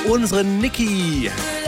unsere Niki.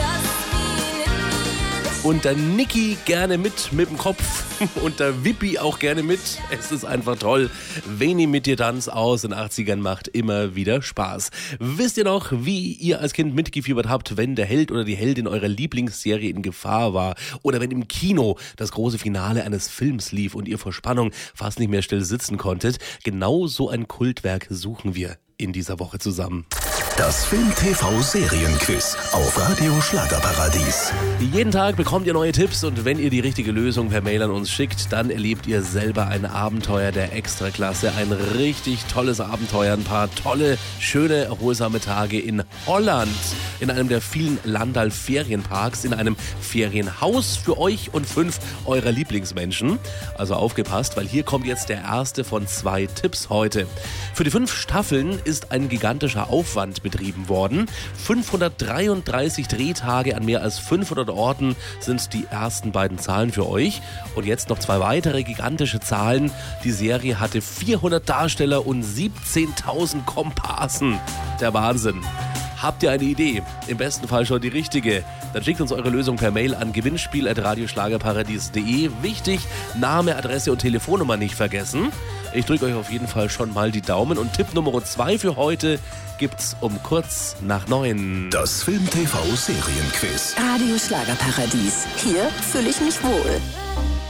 Und der Niki gerne mit dem Kopf und der Wippi auch gerne mit. Es ist einfach toll. Veni mit dir Tanz aus den 80ern macht immer wieder Spaß. Wisst ihr noch, wie ihr als Kind mitgefiebert habt, wenn der Held oder die Heldin eurer Lieblingsserie in Gefahr war? Oder wenn im Kino das große Finale eines Films lief und ihr vor Spannung fast nicht mehr still sitzen konntet? Genau so ein Kultwerk suchen wir in dieser Woche zusammen. Das Film-TV-Serienquiz auf Radio Schlagerparadies. Jeden Tag bekommt ihr neue Tipps und wenn ihr die richtige Lösung per Mail an uns schickt, dann erlebt ihr selber ein Abenteuer der Extraklasse. Ein richtig tolles Abenteuer, ein paar tolle, schöne, erholsame Tage in Holland. In einem der vielen Landal-Ferienparks, in einem Ferienhaus für euch und 5 eurer Lieblingsmenschen. Also aufgepasst, weil hier kommt jetzt der erste von 2 Tipps heute. Für die 5 Staffeln ist ein gigantischer Aufwand betrieben worden. 533 Drehtage an mehr als 500 Orten sind die ersten beiden Zahlen für euch. Und jetzt noch 2 weitere gigantische Zahlen. Die Serie hatte 400 Darsteller und 17.000 Komparsen. Der Wahnsinn. Habt ihr eine Idee? Im besten Fall schon die richtige. Dann schickt uns eure Lösung per Mail an gewinnspiel@radioschlagerparadies.de. Wichtig, Name, Adresse und Telefonnummer nicht vergessen. Ich drücke euch auf jeden Fall schon mal die Daumen. Und Tipp Nummer 2 für heute gibt's um kurz nach 9. Das Film-TV-Serienquiz. Radio Schlagerparadies. Hier fühle ich mich wohl.